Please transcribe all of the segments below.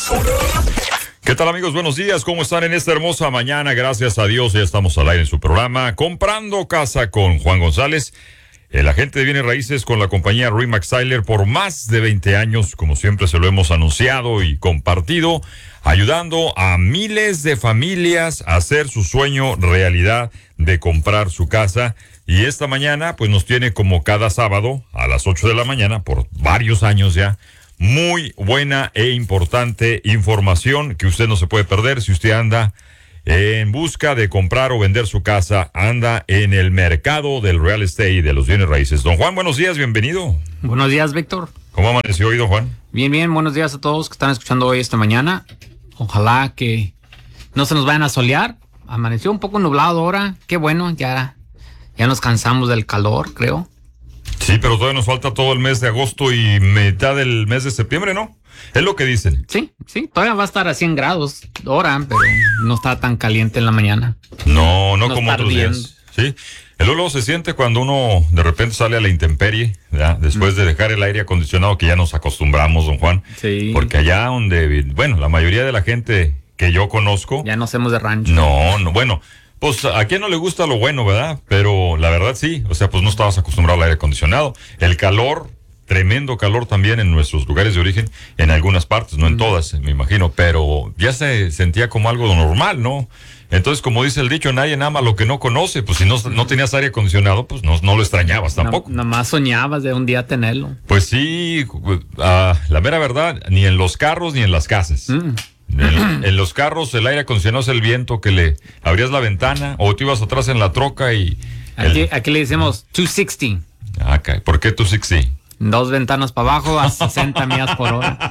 ¿Qué tal, amigos? Buenos días. ¿Cómo están en esta hermosa mañana? Gracias a Dios, ya estamos al aire en su programa Comprando Casa con Juan González, el agente de bienes raíces con la compañía RE/MAX Tyler por más de 20 años, como siempre se lo hemos anunciado y compartido, ayudando a miles de familias a hacer su sueño realidad de comprar su casa. Y esta mañana, pues nos tiene como cada sábado a las 8 de la mañana, por varios años ya, muy buena e importante información que usted no se puede perder si usted anda en busca de comprar o vender su casa, anda en el mercado del real estate y de los bienes raíces. Don Juan, buenos días, bienvenido. Buenos días, Víctor. ¿Cómo amaneció hoy, don Juan? Bien, bien, buenos días a todos que están escuchando hoy esta mañana. Ojalá que no se nos vayan a solear. Amaneció un poco nublado ahora, qué bueno, ya nos cansamos del calor, creo. Sí, pero todavía nos falta todo el mes de agosto y mitad del mes de septiembre, ¿no? Es lo que dicen. Sí, todavía va a estar a 100 grados ahora, pero no está tan caliente en la mañana. No como otros días. Sí, el olor se siente cuando uno de repente sale a la intemperie, ¿verdad? Después de dejar el aire acondicionado, que ya nos acostumbramos, don Juan. Sí. Porque allá donde, bueno, la mayoría de la gente que yo conozco... Ya no hacemos de rancho. No, bueno... Pues a quien no le gusta lo bueno, ¿verdad? Pero la verdad sí, o sea, pues no estabas acostumbrado al aire acondicionado. El calor, tremendo calor también en nuestros lugares de origen, en algunas partes, no en todas, me imagino, pero ya se sentía como algo normal, ¿no? Entonces, como dice el dicho, nadie ama lo que no conoce, pues si no tenías aire acondicionado, pues no lo extrañabas tampoco. Nomás soñabas de un día tenerlo. Pues sí, la mera verdad, ni en los carros ni en las casas. En los carros el aire acondicionado es el viento que le abrías la ventana o te ibas atrás en la troca y... Aquí le decimos 260. Okay. ¿Por qué 260? 2 ventanas para abajo a 60 millas por hora.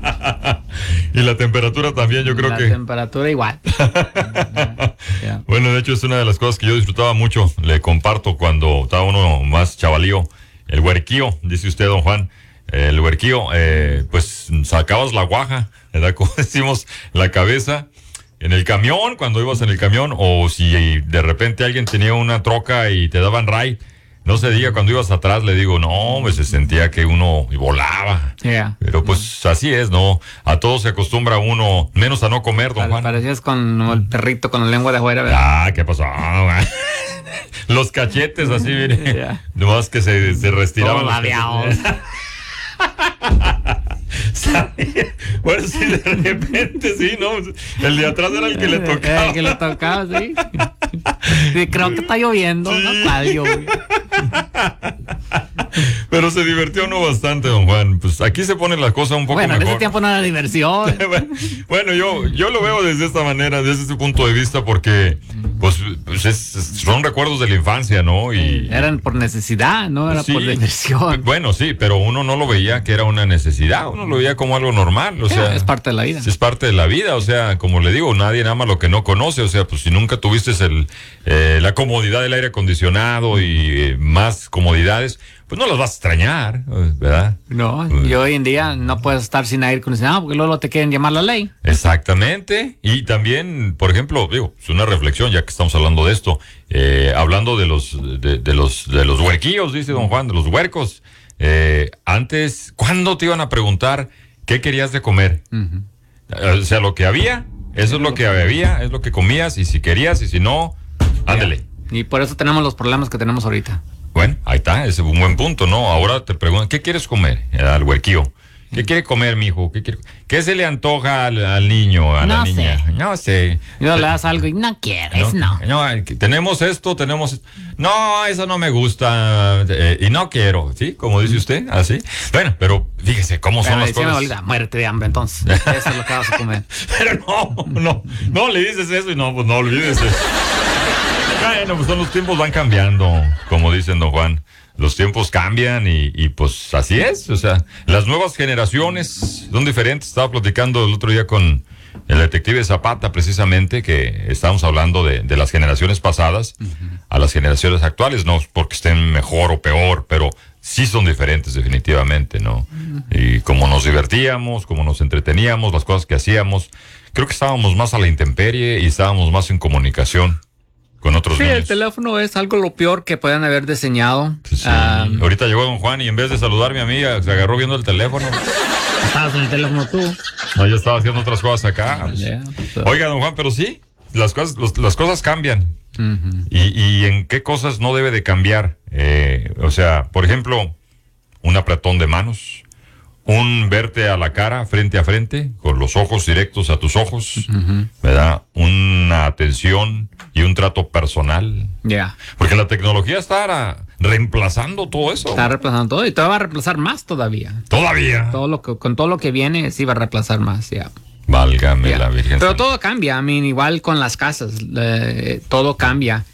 Y la temperatura también, yo creo la que... La temperatura igual. Yeah. Bueno, de hecho es una de las cosas que yo disfrutaba mucho, le comparto cuando estaba uno más chavalío, el huerquío, dice usted, don Juan. El huerquío, pues sacabas la guaja, ¿verdad? Como decimos, la cabeza en el camión, cuando ibas en el camión, o si de repente alguien tenía una troca y te daban ride, no se diga cuando ibas atrás, le digo, no, pues se sentía que uno volaba. Yeah. Pero pues así es, ¿no? A todo se acostumbra uno, menos a no comer, don Juan. Parecías con el perrito con la lengua de afuera, ¿verdad? ¿Qué pasó? Los cachetes así, mire. Yeah. Nomás que se restiraban los cachetes. Bueno, sí, de repente, sí, ¿no? El de atrás era el que le tocaba. El que le tocaba, sí. Sí, creo que está lloviendo, sí. No está lloviendo. Pero se divirtió uno bastante, don Juan. Pues aquí se pone la cosa un poco mejor. En ese tiempo no era diversión. Bueno, yo lo veo desde esta manera, desde este punto de vista, porque pues son recuerdos de la infancia, ¿no? Y eran por necesidad, no era por diversión. Bueno, sí, pero uno no lo veía que era una necesidad, uno lo veía como algo normal, o sea, es parte de la vida. Es parte de la vida, o sea, como le digo, nadie ama lo que no conoce, o sea, pues si nunca tuviste la comodidad del aire acondicionado y más comodidades, pues no las vas a extrañar, ¿verdad? No, y hoy en día no puedes estar sin aire acondicionado porque luego te quieren llamar la ley. Exactamente, y también, por ejemplo, digo, es una reflexión ya que estamos hablando de esto, hablando de los huerquillos, dice don Juan, de los huercos. Antes, ¿cuándo te iban a preguntar qué querías de comer? O sea, lo que había, eso es lo que había, es lo que comías, y si querías, y si no, ándele. Y por eso tenemos los problemas que tenemos ahorita. Bueno, ahí está, ese es un buen punto, ¿no? Ahora te preguntan, ¿qué quieres comer? Al huerquío. ¿Qué quiere comer, mijo? ¿Qué se le antoja al niño, a la niña? No sé. Y no le das algo y no quieres, no. Tenemos esto. No, eso no me gusta y no quiero, ¿sí? Como dice usted, así. Bueno, pero fíjese cómo son las cosas. Olga, muérete de hambre, entonces. Eso es lo que vas a comer. Pero no le dices eso y no, pues no olvídese. Bueno, pues los tiempos van cambiando, como dicen don Juan. Los tiempos cambian y pues así es, o sea, las nuevas generaciones son diferentes. Estaba platicando el otro día con el detective Zapata, precisamente, que estábamos hablando de las generaciones pasadas a las generaciones actuales, no porque estén mejor o peor, pero sí son diferentes definitivamente, ¿no? Y como nos divertíamos, como nos entreteníamos, las cosas que hacíamos, creo que estábamos más a la intemperie y estábamos más en comunicación. con otros Sí, niños. el teléfono es algo lo peor que puedan haber diseñado. Sí. Ahorita llegó don Juan y en vez de saludarme a mí, se agarró viendo el teléfono. Estabas en el teléfono tú. No, yo estaba haciendo otras cosas acá. Oiga, don Juan, pero sí, las cosas cambian. Uh-huh. ¿Y en qué cosas no debe de cambiar? O sea, por ejemplo, un apretón de manos, un verte a la cara, frente a frente, con los ojos directos a tus ojos, Uh-huh. ¿verdad? Una atención y un trato personal. Ya. Porque la tecnología está reemplazando todo eso. Está reemplazando todo y te va a reemplazar más todavía. Todavía. Con todo lo que viene, sí va a reemplazar más, ya. Válgame Yeah. la Virgen. Pero todo cambia, igual con las casas, todo cambia.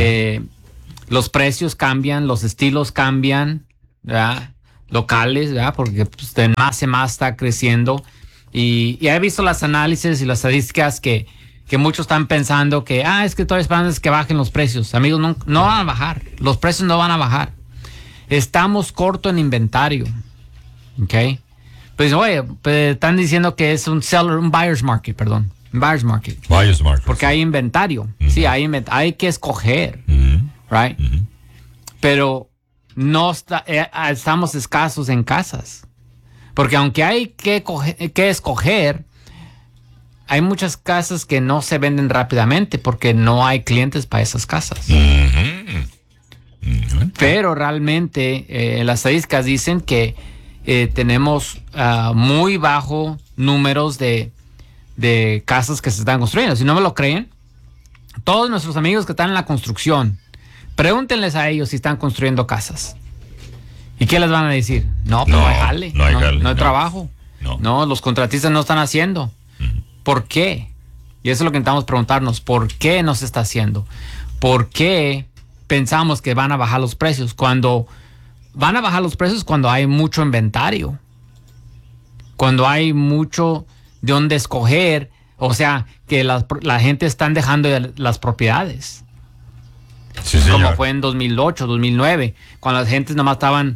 Los precios cambian, los estilos cambian, ¿verdad? Locales, ¿verdad? Porque pues, de más en más está creciendo. Y he visto las análisis y las estadísticas que muchos están pensando que, es que estoy esperando es que bajen los precios. Amigos, no van a bajar, los precios no van a bajar. Estamos cortos en inventario, ¿ok? Pues, oye, están diciendo que es un buyer's market, perdón. Buyer's market. Buyer's market. Porque hay inventario. Uh-huh. Sí, hay que escoger. Uh-huh. Right? Uh-huh. Pero no estamos escasos en casas. Porque aunque hay que escoger, hay muchas casas que no se venden rápidamente porque no hay clientes para esas casas. Uh-huh. Uh-huh. Pero realmente las estadísticas dicen que tenemos muy bajo números de casas que se están construyendo. Si no me lo creen, todos nuestros amigos que están en la construcción, pregúntenles a ellos si están construyendo casas. ¿Y qué les van a decir? No, pues no hay jale. No hay trabajo. No, los contratistas no están haciendo. Uh-huh. ¿Por qué? Y eso es lo que intentamos preguntarnos. ¿Por qué no se está haciendo? ¿Por qué pensamos que van a bajar los precios? Cuando van a bajar los precios cuando hay mucho inventario. Cuando hay mucho de dónde escoger. O sea, que la gente están dejando las propiedades. Sí, señor. Como fue en 2008, 2009. Cuando las gentes nomás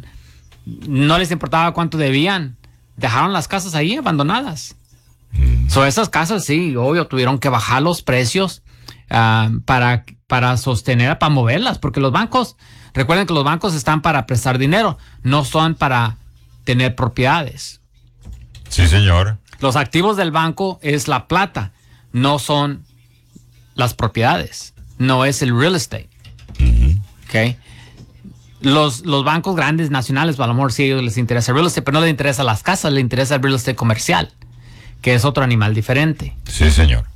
no les importaba cuánto debían. Dejaron las casas ahí abandonadas. Esas casas, sí, obvio, tuvieron que bajar los precios para sostener, para moverlas. Porque los bancos, recuerden que los bancos están para prestar dinero, no son para tener propiedades. Sí, señor. Los activos del banco es la plata, no son las propiedades, no es el real estate. Uh-huh. ¿Okay? Los bancos grandes nacionales, a lo mejor sí a ellos les interesa el real estate, pero no les interesa las casas, les interesa el real estate comercial, que es otro animal diferente. Sí, señor.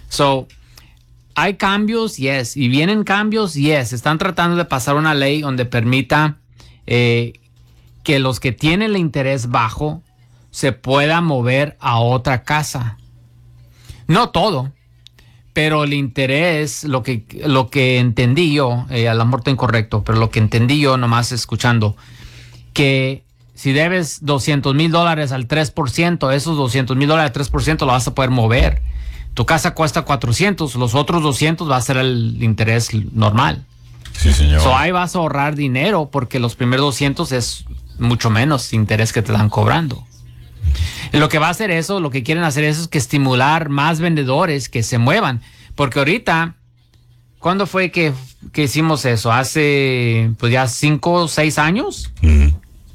Hay cambios, yes, y vienen cambios, yes. Están tratando de pasar una ley donde permita que los que tienen el interés bajo se pueda mover a otra casa. No todo, pero el interés, lo que entendí yo, a lo mejor estoy incorrecto, pero lo que entendí yo nomás escuchando, que si debes $200,000 al 3%, esos $200,000 al 3% lo vas a poder mover. Tu casa cuesta 400, los otros 200 va a ser el interés normal. Sí, señor. Ahí vas a ahorrar dinero porque los primeros 200 es mucho menos interés que te dan cobrando. Lo que va a hacer eso, lo que quieren hacer eso es que estimular más vendedores que se muevan. Porque ahorita, ¿cuándo fue que hicimos eso? Hace pues ya 5 o 6 años. Uh-huh.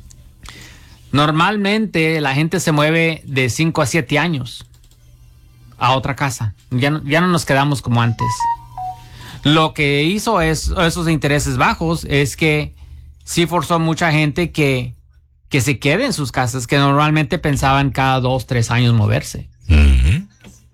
Normalmente la gente se mueve de 5 a 7 años a otra casa. Ya no nos quedamos como antes. Lo que hizo esos intereses bajos es que sí forzó a mucha gente que se quede en sus casas, que normalmente pensaban cada 2, 3 años moverse. Uh-huh.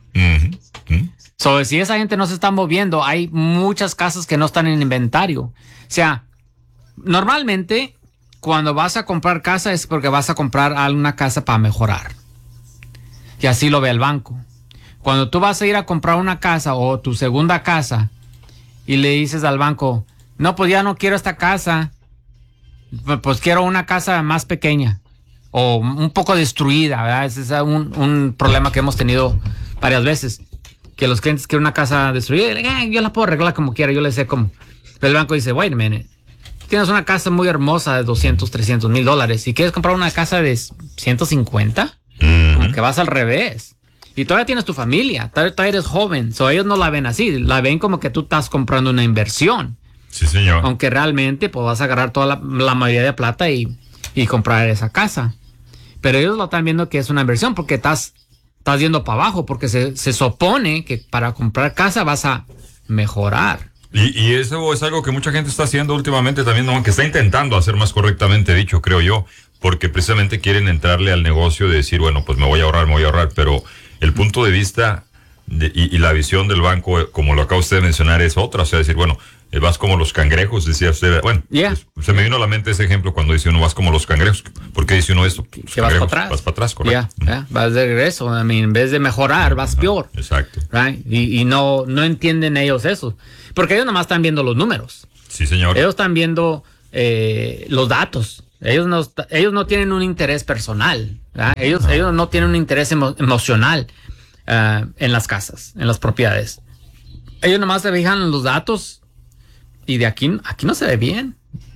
Uh-huh. Si esa gente no se está moviendo, hay muchas casas que no están en inventario. O sea, normalmente cuando vas a comprar casa es porque vas a comprar alguna casa para mejorar. Y así lo ve el banco. Cuando tú vas a ir a comprar una casa o tu segunda casa y le dices al banco, no, pues ya no quiero esta casa, pues quiero una casa más pequeña o un poco destruida, ¿verdad? Ese es un problema que hemos tenido varias veces, que los clientes quieren una casa destruida, yo la puedo arreglar como quiera, yo le sé cómo. Pero el banco dice, wait a minute, tienes una casa muy hermosa de $200, $300,000 y quieres comprar una casa de 150, como que vas al revés. Y todavía tienes tu familia, todavía eres joven. So, ellos no la ven así, la ven como que tú estás comprando una inversión. Sí, señor. Aunque realmente pues vas a agarrar toda la mayoría de plata y comprar esa casa. Pero ellos lo están viendo que es una inversión porque estás yendo para abajo, porque se supone que para comprar casa vas a mejorar. Y eso es algo que mucha gente está haciendo últimamente también, ¿no? Que está intentando hacer más correctamente dicho, creo yo, porque precisamente quieren entrarle al negocio de decir, bueno, pues me voy a ahorrar, pero el punto de vista y la visión del banco, como lo acaba usted de mencionar, es otra, o sea, decir, bueno, vas como los cangrejos, decía usted. Bueno, se me vino a la mente ese ejemplo cuando dice uno vas como los cangrejos. ¿Por qué dice uno esto? Que vas para atrás. Vas para atrás, correcto. Vas de regreso. En vez de mejorar, vas peor. Exacto. Right? Y no entienden ellos eso. Porque ellos nomás están viendo los números. Sí, señor. Ellos están viendo los datos. Ellos no tienen un interés personal. Ellos no tienen un interés emocional en las casas, en las propiedades. Ellos nomás se fijan en los datos. Y de aquí no se ve bien.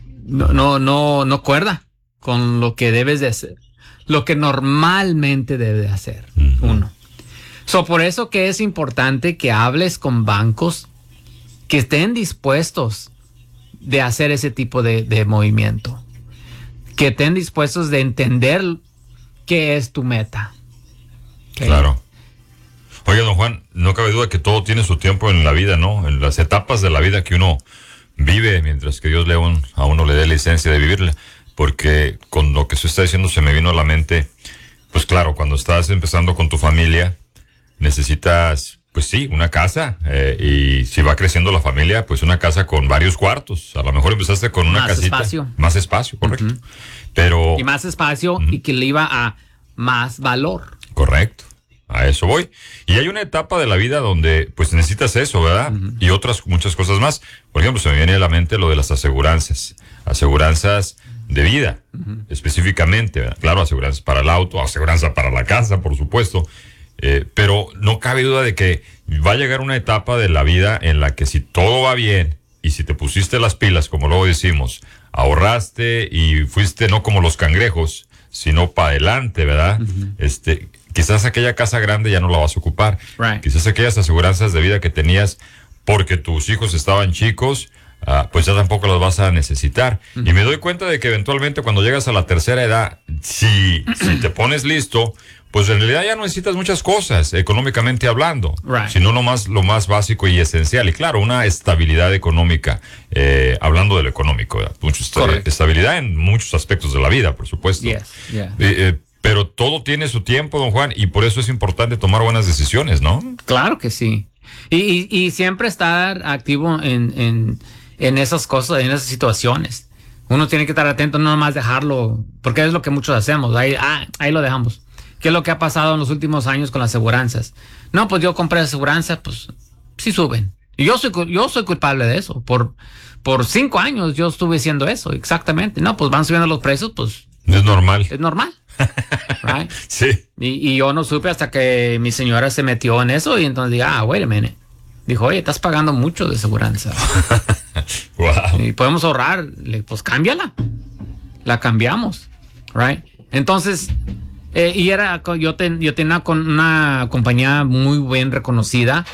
No cuerda con lo que debes de hacer. Lo que normalmente debe de hacer uno. Por eso que es importante que hables con bancos que estén dispuestos de hacer ese tipo de movimiento. Que estén dispuestos de entender qué es tu meta. ¿Okay? Claro. Oye, don Juan, no cabe duda que todo tiene su tiempo en la vida, ¿no? En las etapas de la vida que uno vive, mientras que Dios a uno le dé licencia de vivirla, porque con lo que usted está diciendo se me vino a la mente, pues claro, cuando estás empezando con tu familia, necesitas, pues sí, una casa, y si va creciendo la familia, pues una casa con varios cuartos, a lo mejor empezaste con una casita. Más espacio, correcto. Pero... Y más espacio y que le iba a más valor. Correcto. A eso voy. Y hay una etapa de la vida donde pues necesitas eso, ¿verdad? Y otras muchas cosas más. Por ejemplo, se me viene a la mente lo de las aseguranzas de vida, específicamente, ¿verdad? Claro, aseguranzas para el auto, aseguranza para la casa, por supuesto. Pero no cabe duda de que va a llegar una etapa de la vida en la que si todo va bien y si te pusiste las pilas, como luego decimos, ahorraste y fuiste no como los cangrejos, sino para adelante, ¿verdad? Quizás aquella casa grande ya no la vas a ocupar. Right. Quizás aquellas aseguranzas de vida que tenías porque tus hijos estaban chicos, pues ya tampoco las vas a necesitar. Y me doy cuenta de que eventualmente cuando llegas a la tercera edad, si te pones listo, pues en realidad ya no necesitas muchas cosas, económicamente hablando, sino lo más básico y esencial. Y claro, una estabilidad económica, hablando de lo económico, ¿verdad? Estabilidad en muchos aspectos de la vida, por supuesto. Pero todo tiene su tiempo, don Juan, y por eso es importante tomar buenas decisiones, ¿no? Claro que sí. Y siempre estar activo en esas cosas, en esas situaciones. Uno tiene que estar atento, no nomás dejarlo, porque es lo que muchos hacemos. Ahí lo dejamos. ¿Qué es lo que ha pasado en los últimos años con las aseguranzas? No, pues yo compré aseguranza, pues sí suben. Y yo soy culpable de eso. Por 5 años yo estuve haciendo eso, exactamente. No, pues van subiendo los precios, pues... Es normal. Es normal. Right? Sí. Y yo no supe hasta que mi señora se metió en eso y entonces dije, wait a minute. Dijo, oye, estás pagando mucho de aseguranza. Wow. Y podemos ahorrar. Pues cámbiala. La cambiamos. Right? Entonces, yo tenía una compañía muy bien reconocida.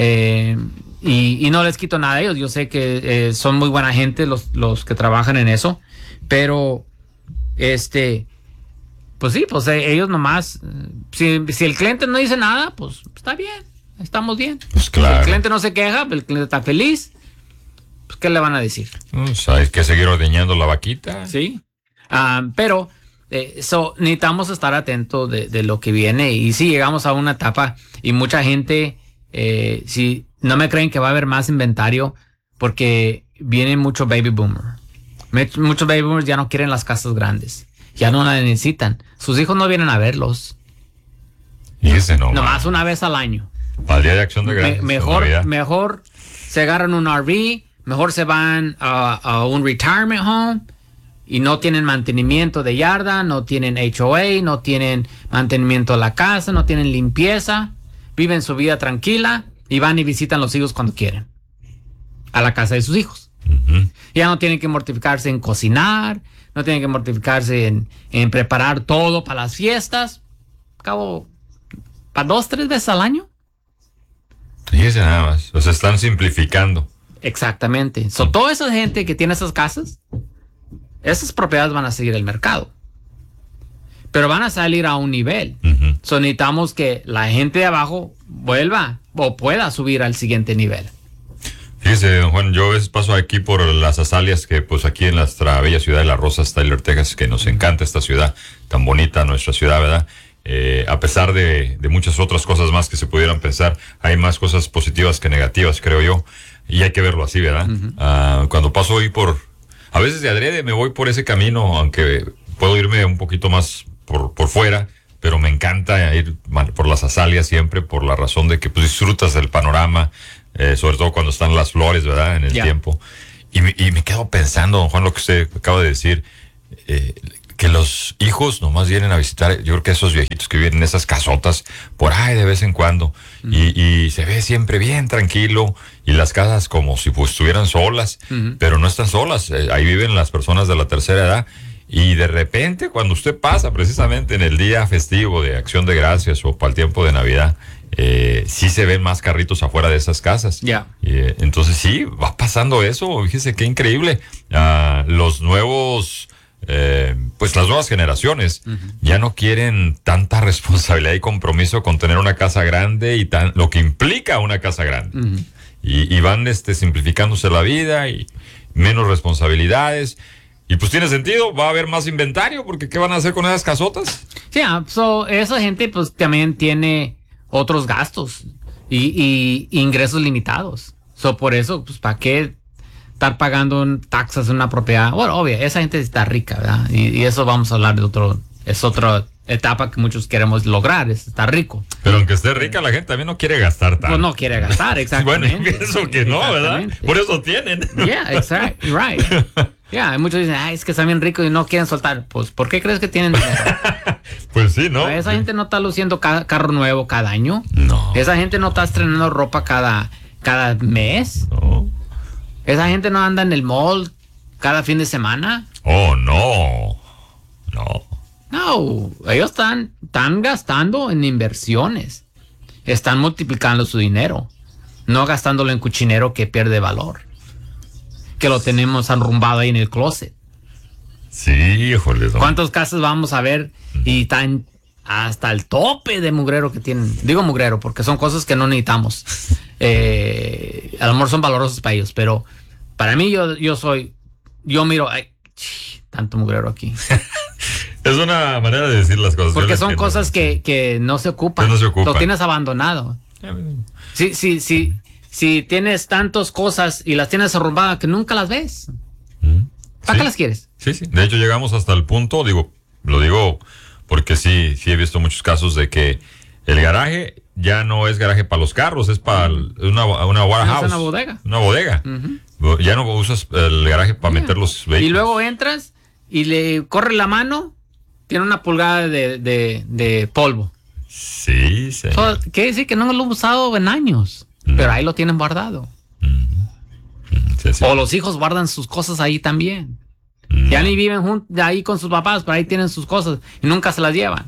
Y no les quito nada a ellos. Yo sé que son muy buena gente los que trabajan en eso. Pero, pues sí, pues ellos nomás, si el cliente no dice nada, pues está bien, estamos bien. Pues claro. Si el cliente no se queja, el cliente está feliz, pues ¿qué le van a decir? Pues hay que seguir ordeñando la vaquita. Sí, pero necesitamos estar atentos de lo que viene. Y si llegamos a una etapa y mucha gente, si no me creen que va a haber más inventario, porque viene mucho baby boomer. Muchos baby boomers ya no quieren las casas grandes. Ya no la necesitan. Sus hijos no vienen a verlos. Y ese no. Nomás una vez al año. Para el Día de Acción de Gracias. Mejor se agarran un RV, mejor se van a un retirement home y no tienen mantenimiento de yarda, no tienen HOA, no tienen mantenimiento de la casa, no tienen limpieza, viven su vida tranquila y van y visitan los hijos cuando quieren. A la casa de sus hijos. Ya no tienen que mortificarse en cocinar, no tienen que mortificarse en preparar todo para las fiestas. Al cabo, para 2, 3 veces al año. Fíjese nada más. O sea, están simplificando. Exactamente. Toda esa gente que tiene esas casas, esas propiedades van a seguir el mercado. Pero van a salir a un nivel. Necesitamos que la gente de abajo vuelva o pueda subir al siguiente nivel. Fíjese, don Juan, yo a veces paso aquí por las Azaleas, que pues aquí en nuestra bella ciudad de Las Rosas, Tyler, Texas, que nos encanta esta ciudad, tan bonita nuestra ciudad, ¿verdad? A pesar de muchas otras cosas más que se pudieran pensar, hay más cosas positivas que negativas, creo yo, y hay que verlo así, ¿verdad? Cuando paso hoy a veces de adrede me voy por ese camino, aunque puedo irme un poquito más por fuera, pero me encanta ir por las Azaleas siempre, por la razón de que pues disfrutas del panorama, sobre todo cuando están las flores, ¿verdad? En el tiempo. Y me quedo pensando, don Juan, lo que usted acaba de decir, que los hijos nomás vienen a visitar, yo creo que esos viejitos que viven en esas casotas, por ahí de vez en cuando, y se ve siempre bien tranquilo, y las casas como si pues estuvieran solas, pero no están solas, ahí viven las personas de la tercera edad, y de repente cuando usted pasa precisamente en el día festivo de Acción de Gracias o para el tiempo de Navidad, sí se ven más carritos afuera de esas casas. Entonces sí, va pasando eso, fíjese qué increíble. Los nuevos, pues las nuevas generaciones ya no quieren tanta responsabilidad y compromiso con tener una casa grande y lo que implica una casa grande. Y van simplificándose la vida y menos responsabilidades. Y pues tiene sentido, va a haber más inventario, porque ¿qué van a hacer con esas casotas? Sí, esa gente pues también tiene otros gastos y ingresos limitados. Por eso, pues, ¿para qué estar pagando taxas en una propiedad? Bueno, obvio, esa gente está rica, ¿verdad? Y eso vamos a hablar es otra etapa que muchos queremos lograr, es estar rico. Pero aunque esté rica, la gente también no quiere gastar tanto. Pues no quiere gastar, exactamente. Bueno, pienso que no, ¿verdad? Por eso tienen. Yeah, exactly, right. Yeah, muchos dicen, es que están bien ricos y no quieren soltar. Pues, ¿por qué crees que tienen dinero? Pues sí, ¿no? Esa gente no está luciendo carro nuevo cada año. No. Esa gente no está estrenando ropa cada mes. No. Esa gente no anda en el mall cada fin de semana. Oh, no. No. No, ellos están gastando en inversiones. Están multiplicando su dinero. No gastándolo en cochinero que pierde valor. Que lo tenemos arrumbado ahí en el closet. Sí, híjole. ¿Cuántas casas vamos a ver y están hasta el tope de mugrero que tienen? Digo mugrero porque son cosas que no necesitamos. A lo mejor son valorosos para ellos, pero para mí yo miro, tanto mugrero aquí. Es una manera de decir las cosas. Porque son cosas que no se ocupan. No se ocupan. Lo tienes abandonado. Si tienes tantas cosas y las tienes arrumbadas que nunca las ves. ¿Para qué las quieres? Sí, sí. De hecho, llegamos hasta el punto, lo digo porque sí he visto muchos casos de que el garaje ya no es garaje para los carros, es para una warehouse. Es una bodega. Una bodega. Ya no usas el garaje para meter los vehículos. Y luego entras y le corre la mano, tiene una pulgada de polvo. Sí, sí. Quiere decir que no lo he usado en años, pero ahí lo tienen guardado. Sí, sí. O los hijos guardan sus cosas ahí también. Ya ni viven ahí con sus papás, pero ahí tienen sus cosas y nunca se las llevan.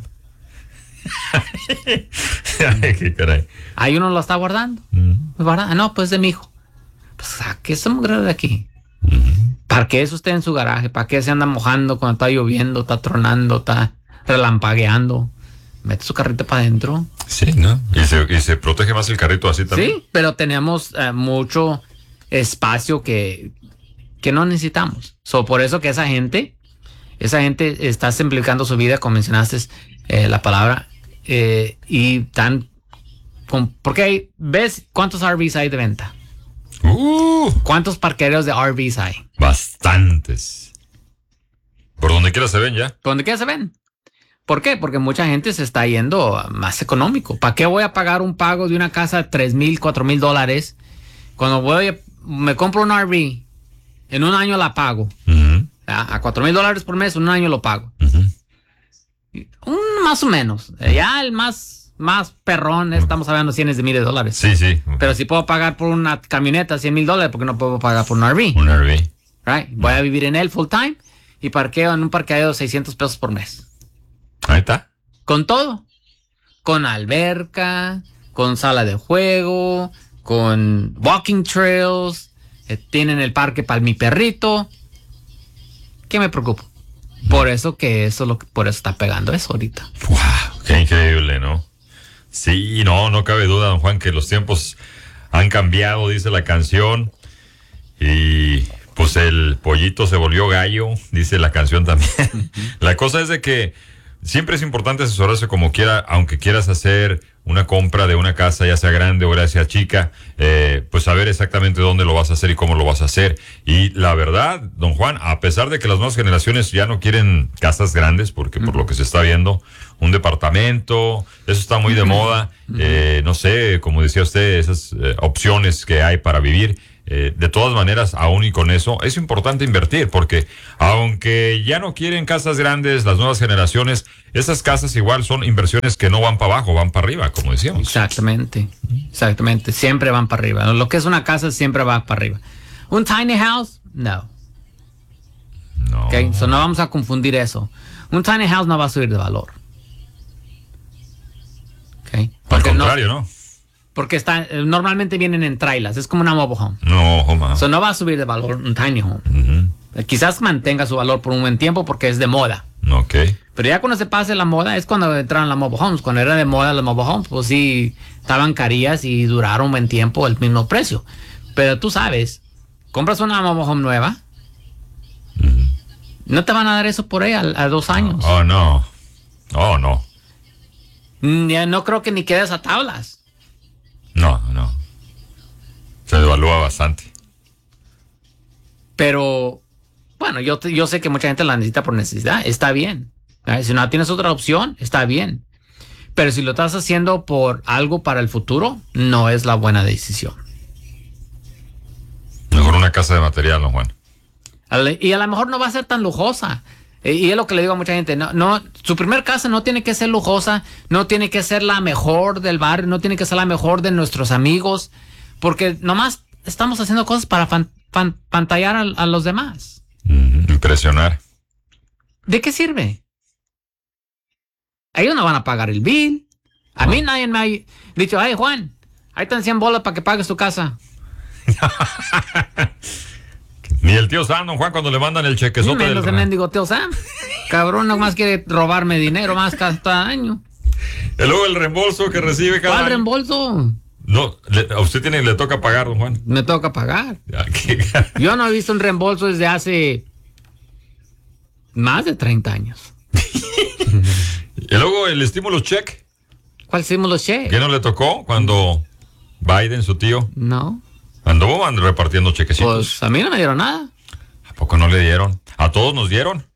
Ay, qué caray. Ahí uno lo está guardando. No, pues de mi hijo. Pues saque ese mugrero de aquí. ¿Para qué eso esté en su garaje? ¿Para qué se anda mojando cuando está lloviendo, está tronando, está relampagueando? Mete su carrito para adentro. Sí, ¿no? Y se protege más el carrito así también. Sí, pero tenemos mucho espacio que no necesitamos. Por eso que esa gente está simplificando su vida, como mencionaste la palabra, y tan... porque ¿ves cuántos RVs hay de venta? ¿Cuántos parqueaderos de RVs hay? Bastantes. Por donde quiera se ven ya. Por donde quiera se ven. ¿Por qué? Porque mucha gente se está yendo más económico. ¿Para qué voy a pagar un pago de una casa de $3,000, $4,000 cuando me compro un RV? En un año la pago. A $4,000 por mes, en un año lo pago. Más o menos. Ya el más perrón, estamos hablando de cientos de miles de dólares. Sí, sí. Pero si puedo pagar por una camioneta $100,000, ¿por qué no puedo pagar por un RV? Un RV. Right. Voy a vivir en él full time y parqueo en un parqueadero de $600 por mes. Ahí está. Con todo. con alberca, con sala de juego, con walking trails, tienen el parque para mi perrito. ¿Qué me preocupa? Por eso por eso está pegando eso ahorita. ¡Wow! ¡Qué increíble!, ¿no? Sí, no cabe duda, don Juan, que los tiempos han cambiado, dice la canción. Y pues el pollito se volvió gallo, dice la canción también. La cosa es de que siempre es importante asesorarse como quiera, aunque quieras hacer una compra de una casa, ya sea grande o ya sea chica, pues saber exactamente dónde lo vas a hacer y cómo lo vas a hacer. Y la verdad, don Juan, a pesar de que las nuevas generaciones ya no quieren casas grandes, porque por lo que se está viendo, un departamento, eso está muy de moda, no sé, como decía usted, esas opciones que hay para vivir. De todas maneras, aún y con eso, es importante invertir, porque aunque ya no quieren casas grandes, las nuevas generaciones, esas casas igual son inversiones que no van para abajo, van para arriba, como decíamos. Exactamente, siempre van para arriba. Lo que es una casa siempre va para arriba. Un tiny house, no. Okay, so no vamos a confundir eso. Un tiny house no va a subir de valor. Okay. Al contrario, ¿no? Porque normalmente vienen en trailers, es como una mobile home. No va a subir de valor un tiny home. Quizás mantenga su valor por un buen tiempo porque es de moda. Okay. Pero ya cuando se pase la moda es cuando entraron las mobile homes. Cuando era de moda las mobile homes, pues sí, estaban carías y duraron un buen tiempo el mismo precio. Pero tú sabes, compras una mobile home nueva, no te van a dar eso por ahí a 2 años. No. No creo que ni quedes a tablas. No. Se devalúa bastante. Pero, bueno, yo sé que mucha gente la necesita por necesidad. Está bien. Si no tienes otra opción, está bien. Pero si lo estás haciendo por algo para el futuro, no es la buena decisión. Mejor una casa de material, don Juan. Y a lo mejor no va a ser tan lujosa. Y es lo que le digo a mucha gente. No, su primer casa no tiene que ser lujosa, no tiene que ser la mejor del barrio, no tiene que ser la mejor de nuestros amigos, porque nomás estamos haciendo cosas para pantallar a los demás. Impresionar. ¿De qué sirve? Ellos no van a pagar el bill. A mí nadie me ha dicho, hey Juan, ahí están 100 bolas para que pagues tu casa. Ni el tío Sam, don Juan, cuando le mandan el chequezote menos el mendigo tío Sam. Cabrón, nomás quiere robarme dinero más cada año. Y luego el reembolso que recibe cada año. ¿Cuál reembolso? No, a usted le toca pagar, don Juan. Me toca pagar. Yo no he visto un reembolso desde hace más de 30 años. Y luego el estímulo check. ¿Cuál estímulo check? ¿Qué no le tocó cuando Biden, su tío? No. Anduvo repartiendo chequecitos. Pues a mí no me dieron nada. ¿A poco no le dieron? A todos nos dieron.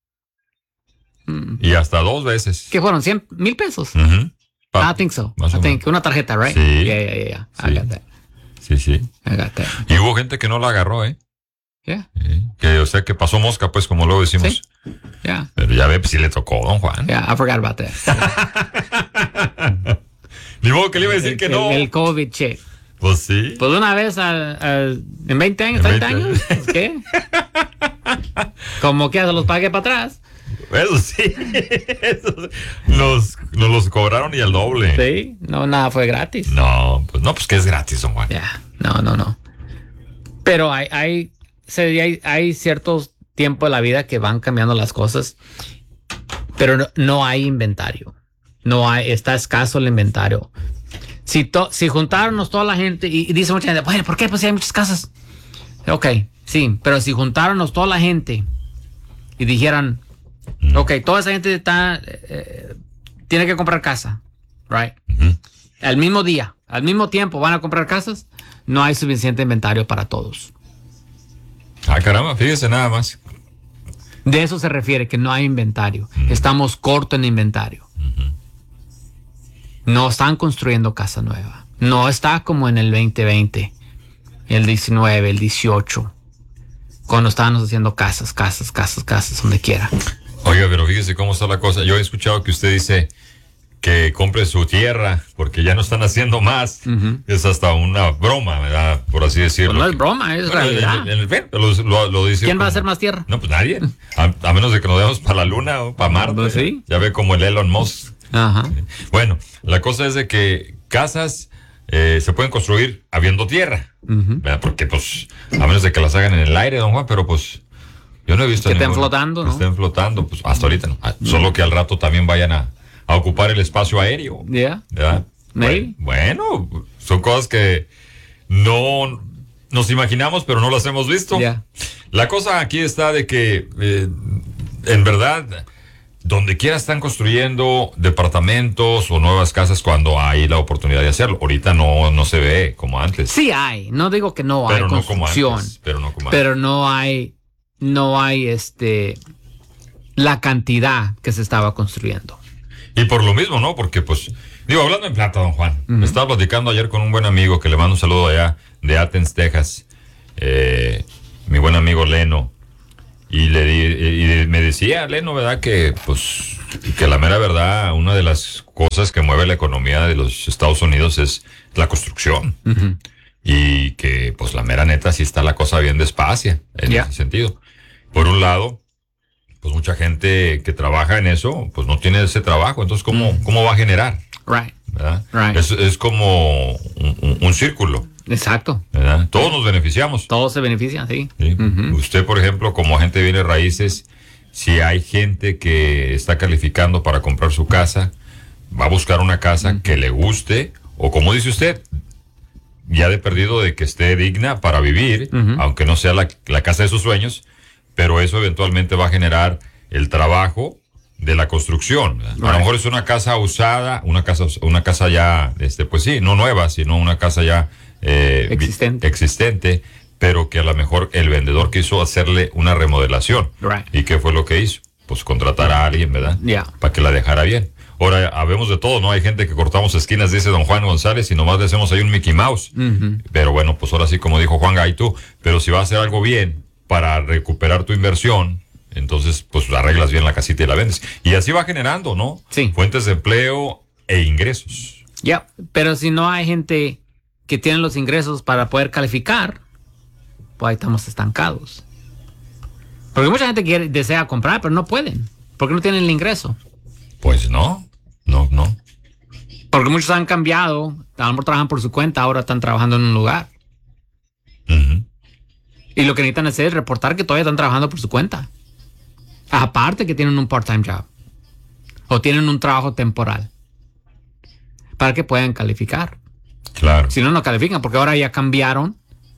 Y hasta 2 veces. ¿Qué fueron? $100,000 pesos. I think so. I think una tarjeta, right? Sí. Yeah. Sí. I got that. Sí. I got that. Y hubo gente que no la agarró, ¿eh? Yeah. Que, o sea, que pasó mosca, pues, como luego decimos. Sí. Yeah. Pero ya ve, pues sí le tocó, don Juan. Yeah, I forgot about that. Ni modo que le iba a decir que no. El COVID check. Pues sí. Pues una vez en 20 años, 30 años. ¿Qué? Como que ya se los pagué para atrás. Eso sí. Nos los cobraron y al doble. Sí. No, nada fue gratis. No, pues que es gratis, don Juan. Ya. No. Pero hay ciertos tiempos de la vida que van cambiando las cosas. Pero no hay inventario. Está escaso el inventario. Si juntáramos toda la gente, y dice mucha gente, bueno, ¿por qué? Pues si hay muchas casas. Ok, sí, pero si juntáramos toda la gente y dijeran, ok, toda esa gente tiene que comprar casa, right? Al mismo día, al mismo tiempo van a comprar casas, no hay suficiente inventario para todos. Ah, caramba, fíjese nada más. De eso se refiere, que no hay inventario. Estamos cortos en inventario. No están construyendo casa nueva. No está como en el 2020, el 19, el 18, cuando estábamos haciendo casas, donde quiera. Oiga, pero fíjese cómo está la cosa. Yo he escuchado que usted dice que compre su tierra porque ya no están haciendo más. Es hasta una broma, ¿verdad? Por así decirlo. Pues no es broma, es realidad. Lo dice. ¿Quién va a hacer más tierra? No, pues nadie. A menos de que nos demos para la luna o para Marte. Pues sí. Ya ve como el Elon Musk Ajá. Bueno, la cosa es de que casas se pueden construir habiendo tierra, ¿verdad? Porque pues, a menos de que las hagan en el aire, don Juan, pero pues yo no he visto que estén flotando, que ¿no? estén flotando, pues hasta ahorita no. Solo que al rato también vayan a ocupar el espacio aéreo. Yeah. ¿Verdad? Maybe. Bueno, son cosas que no nos imaginamos, pero no las hemos visto. Yeah. La cosa aquí está de que, en verdad, donde quiera están construyendo departamentos o nuevas casas cuando hay la oportunidad de hacerlo. Ahorita no se ve como antes. Sí hay, no digo que no pero hay no como construcción, antes, pero no como pero antes. no hay la cantidad que se estaba construyendo. Y por lo mismo, ¿no? Porque pues, digo, hablando en plata, don Juan, me estaba platicando ayer con un buen amigo que le mando un saludo allá de Athens, Texas, mi buen amigo Leno, y me decía Leno, ¿verdad? Que pues, que la mera verdad, una de las cosas que mueve la economía de los Estados Unidos es la construcción. Y que pues la mera neta sí está la cosa bien despacia en ese sentido. Por un lado, pues mucha gente que trabaja en eso, pues no tiene ese trabajo, entonces ¿cómo va a generar? Right. ¿Verdad? Right. Es como un círculo, Exacto. ¿verdad? Todos nos beneficiamos. Todos se benefician, sí. ¿Sí? Usted, por ejemplo, como agente de bienes raíces, si hay gente que está calificando para comprar su casa, va a buscar una casa que le guste, o como dice usted, ya de perdido de que esté digna para vivir, aunque no sea la casa de sus sueños, pero eso eventualmente va a generar el trabajo de la construcción. Right. A lo mejor es una casa usada, una casa ya, pues sí, no nueva, sino una casa ya existente, pero que a lo mejor el vendedor quiso hacerle una remodelación. Right. ¿Y qué fue lo que hizo? Pues contratar a alguien, ¿verdad? Yeah. Para que la dejara bien. Ahora, habemos de todo, ¿no? Hay gente que cortamos esquinas, dice don Juan González, y nomás le hacemos ahí un Mickey Mouse. Pero bueno, pues ahora sí, como dijo Juan Gaitú, pero si va a hacer algo bien para recuperar tu inversión, entonces pues arreglas bien la casita y la vendes. Y así va generando, ¿no? Sí. Fuentes de empleo e ingresos. Ya, pero si no hay gente que tiene los ingresos para poder calificar, pues ahí estamos estancados. Porque mucha gente desea comprar, pero no pueden, porque no tienen el ingreso. Pues no. Porque muchos han cambiado, a lo mejor trabajan por su cuenta, ahora están trabajando en un lugar. Y lo que necesitan hacer es reportar que todavía están trabajando por su cuenta. Aparte que tienen un part-time job. O tienen un trabajo temporal. Para que puedan calificar. Claro. Si no, no califican, porque ahora ya cambiaron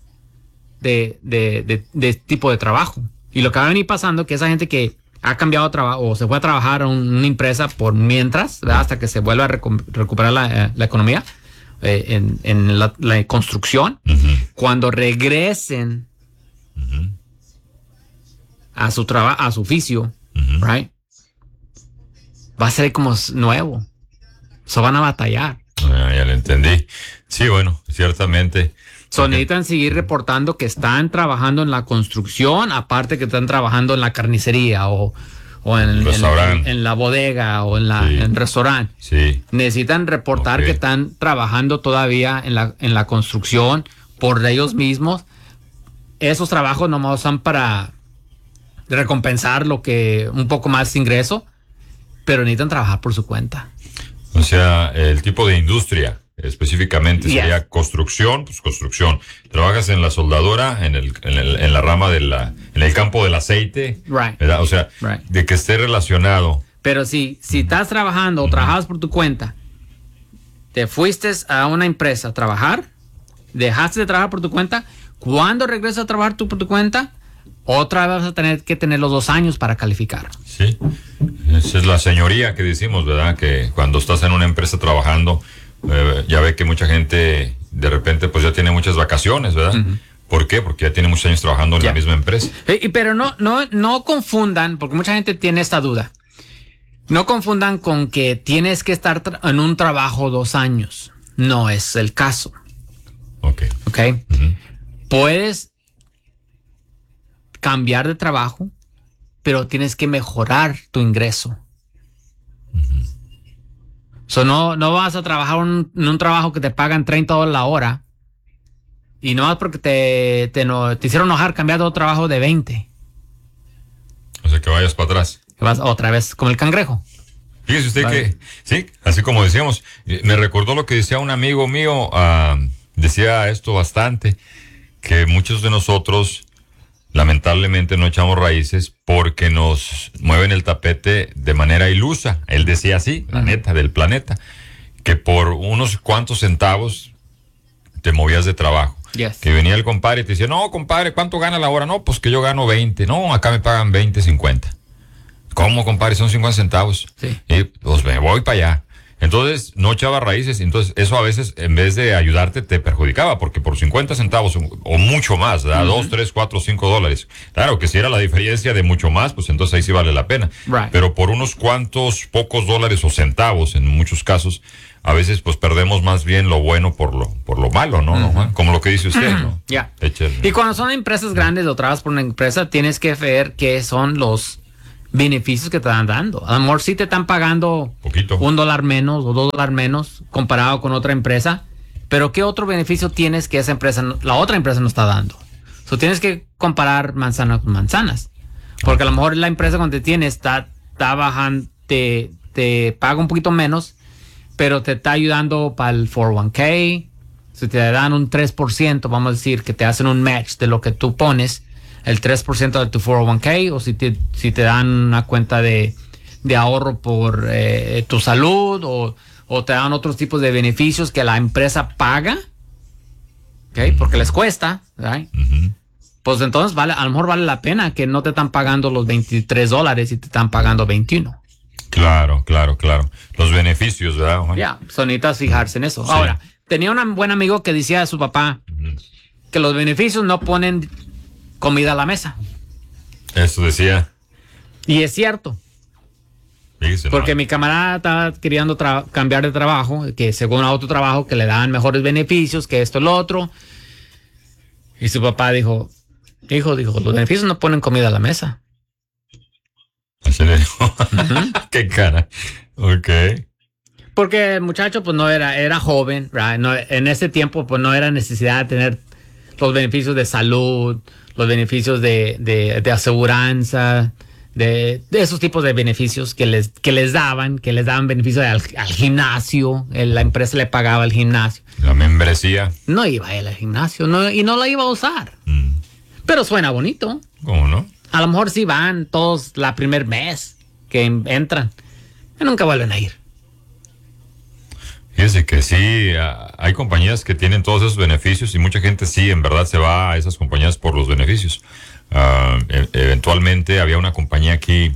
de tipo de trabajo. Y lo que va a venir pasando es que esa gente que ha cambiado de trabajo o se fue a trabajar a una empresa por mientras, ¿verdad? Hasta que se vuelva a recuperar la economía en la construcción, cuando regresen a su trabajo, a su oficio, right? Va a ser como nuevo. So van a batallar. Ya lo entendí. Sí, bueno, ciertamente. Necesitan seguir reportando que están trabajando en la construcción, aparte que están trabajando en la carnicería o en la bodega o en el restaurante. Sí. Necesitan reportar que están trabajando todavía en la construcción por ellos mismos. Esos trabajos nomás son para recompensar un poco más de ingreso, pero necesitan trabajar por su cuenta. O sea, el tipo de industria específicamente sería construcción, pues construcción. Trabajas en la soldadura, en la rama en el campo del aceite, right. ¿verdad? O sea, de que esté relacionado. Pero si estás trabajando o trabajas por tu cuenta, te fuiste a una empresa a trabajar, dejaste de trabajar por tu cuenta, cuando regresas a trabajar por tu cuenta, otra vez vas a tener que tener los 2 años para calificar. Sí, esa es la señoría que decimos, ¿verdad? Que cuando estás en una empresa trabajando, ya ve que mucha gente de repente pues ya tiene muchas vacaciones, ¿verdad? ¿Por qué? Porque ya tiene muchos años trabajando en la misma empresa. Pero no confundan, porque mucha gente tiene esta duda. No confundan con que tienes que estar en un trabajo 2 años. No es el caso. Ok. Puedes cambiar de trabajo, pero tienes que mejorar tu ingreso. No vas a trabajar en un trabajo que te pagan $30 la hora y no es porque te hicieron enojar cambiar de otro trabajo de 20. O sea, que vayas para atrás. Vas otra vez como el cangrejo. Fíjese usted que, sí, así como decíamos, me recordó lo que decía un amigo mío, decía esto bastante, que muchos de nosotros lamentablemente no echamos raíces porque nos mueven el tapete de manera ilusa. Él decía así, la neta, del planeta, que por unos cuantos centavos te movías de trabajo. Yes. Que venía el compadre y te decía, no, compadre, ¿cuánto gana la hora? No, pues que yo gano 20. No, acá me pagan 20, 50. ¿Cómo, compadre? Son 50 centavos. Sí. Y pues me voy para allá. Entonces, no echaba raíces. Entonces, eso a veces, en vez de ayudarte, te perjudicaba. Porque por 50 centavos o mucho más, ¿verdad? 2, 3, 4, 5 dólares. Claro que si era la diferencia de mucho más, pues entonces ahí sí vale la pena. Right. Pero por unos cuantos pocos dólares o centavos, en muchos casos, a veces pues perdemos más bien lo bueno por lo malo, ¿no? Como lo que dice usted, ¿no? Ya. Échale. Y cuando son empresas grandes o trabajas por una empresa, tienes que ver qué son los beneficios que te están dando. A lo mejor sí te están pagando Poquito. $1 menos o $2 menos comparado con otra empresa, pero ¿qué otro beneficio tienes que esa empresa, la otra empresa no está dando? So, tienes que comparar manzanas con manzanas, porque a lo mejor la empresa cuando te tiene está bajando, te paga un poquito menos, pero te está ayudando para el 401k, si te dan un 3%, vamos a decir que te hacen un match de lo que tú pones, el 3% de tu 401k, o si te dan una cuenta de ahorro por tu salud, o te dan otros tipos de beneficios que la empresa paga, ¿okay? Porque les cuesta, ¿right? Pues entonces a lo mejor vale la pena que no te están pagando los $23 y te están pagando 21. Claro. Los beneficios, ¿verdad? Ya, necesitas fijarse en eso. Sí. Ahora, tenía un buen amigo que decía a su papá que los beneficios no ponen comida a la mesa. Eso decía. Y es cierto. Fíjese, Porque ¿no? mi camarada estaba queriendo cambiar de trabajo, que según a otro trabajo que le dan mejores beneficios, que esto, lo otro. Y su papá dijo, hijo, los beneficios no ponen comida a la mesa. Así le dijo. Qué cara. Ok. Porque el muchacho pues no era joven, right? No, en ese tiempo pues no era necesidad de tener los beneficios de salud, los beneficios de aseguranza, de esos tipos de beneficios que les daban beneficios al gimnasio, la empresa le pagaba al gimnasio. La membresía. No iba él al gimnasio y no la iba a usar. Pero suena bonito. ¿Cómo no? A lo mejor sí van todos la primer mes que entran y nunca vuelven a ir. Fíjese que sí, hay compañías que tienen todos esos beneficios y mucha gente sí, en verdad, se va a esas compañías por los beneficios. Eventualmente había una compañía aquí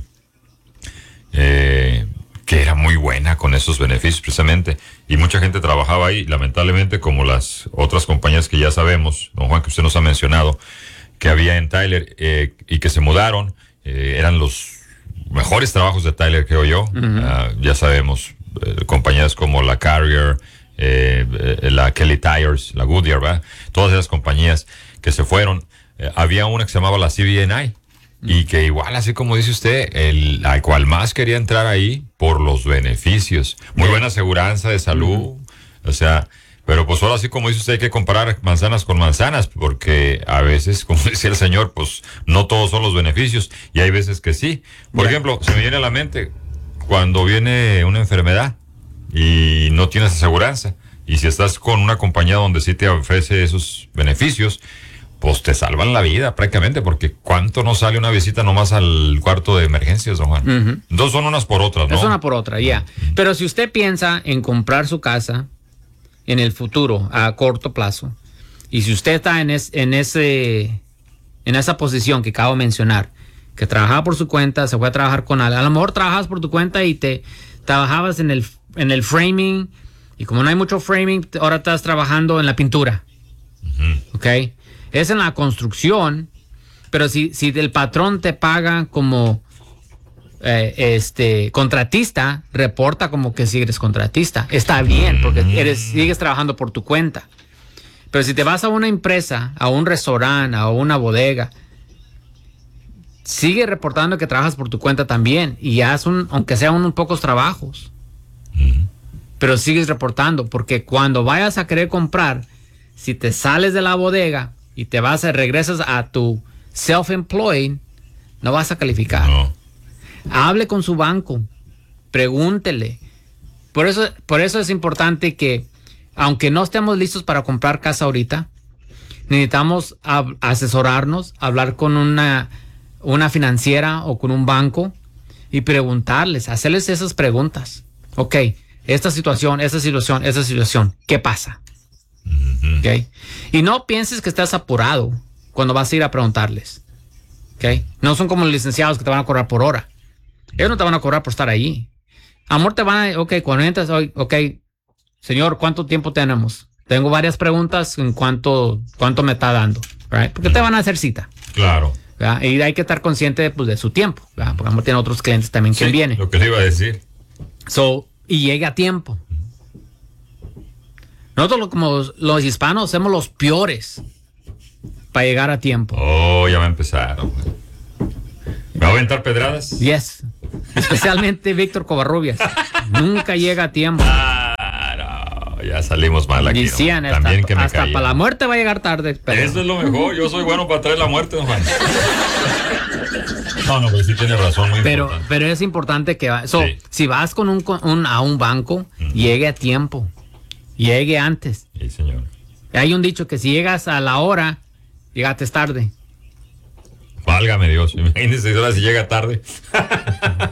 que era muy buena con esos beneficios precisamente y mucha gente trabajaba ahí. Lamentablemente, como las otras compañías que ya sabemos, don Juan, que usted nos ha mencionado, que había en Tyler y que se mudaron, eran los mejores trabajos de Tyler, creo yo. Ya sabemos, compañías como la Carrier, la Kelly Tires, la Goodyear, ¿verdad? Todas esas compañías que se fueron. Había una que se llamaba la CBNI y que igual, así como dice usted, al cual más quería entrar ahí por los beneficios. Muy buena aseguranza de salud, o sea, pero pues ahora sí, como dice usted, hay que comparar manzanas con manzanas, porque a veces, como decía el señor, pues no todos son los beneficios y hay veces que sí. Por ejemplo, se me viene a la mente cuando viene una enfermedad y no tienes aseguranza, y si estás con una compañía donde sí te ofrece esos beneficios, pues te salvan la vida prácticamente, porque ¿cuánto nos sale una visita nomás al cuarto de emergencias, don Juan? Dos son unas por otras, ¿no? Es una por otra, ya. Pero si usted piensa en comprar su casa en el futuro, a corto plazo, y si usted está en esa posición que acabo de mencionar, que trabajaba por su cuenta, se fue a trabajar con alguien, a lo mejor trabajabas por tu cuenta y te trabajabas en el framing, y como no hay mucho framing, ahora estás trabajando en la pintura. ¿Ok? Es en la construcción, pero si el patrón te paga como contratista, reporta como que si eres contratista. Está bien, porque sigues trabajando por tu cuenta. Pero si te vas a una empresa, a un restaurante, a una bodega, sigue reportando que trabajas por tu cuenta también, y haz aunque sean unos pocos trabajos. Pero sigues reportando, porque cuando vayas a querer comprar, si te sales de la bodega y regresas a tu self-employed, no vas a calificar. No. Hable con su banco pregúntele. Por eso es importante que, aunque no estemos listos para comprar casa ahorita, necesitamos asesorarnos, hablar con una financiera o con un banco y preguntarles, hacerles esas preguntas. Ok, esta situación, ¿qué pasa? Okay. Y no pienses que estás apurado cuando vas a ir a preguntarles. Okay. No son como los licenciados que te van a cobrar por hora. Ellos no te van a cobrar por estar ahí. Amor, te van a... Ok, cuando entras hoy, ok, señor, ¿cuánto tiempo tenemos? Tengo varias preguntas en cuánto me está dando. Right? Porque te van a hacer cita. Claro. ¿Verdad? Y hay que estar consciente pues, de su tiempo. ¿Verdad? Porque amor tiene otros clientes también que vienen. Lo que le iba a decir. Y llegue a tiempo. Nosotros como los hispanos somos los peores para llegar a tiempo. Oh, ya va a empezar. ¿Me va a aventar pedradas? Yes. Especialmente Víctor Covarrubias. Nunca llega a tiempo. No, ya salimos mal aquí. Decían, ¿no? También que me hasta para la muerte va a llegar tarde. Pero... Eso es lo mejor. Yo soy bueno para traer la muerte, don Juan. No, pero sí tiene razón. Pero es importante que... Si vas con a un banco, llegue a tiempo. Llegue antes. Sí, señor. Hay un dicho que si llegas a la hora, llegaste tarde. Válgame Dios, imagínese ahora si llega tarde.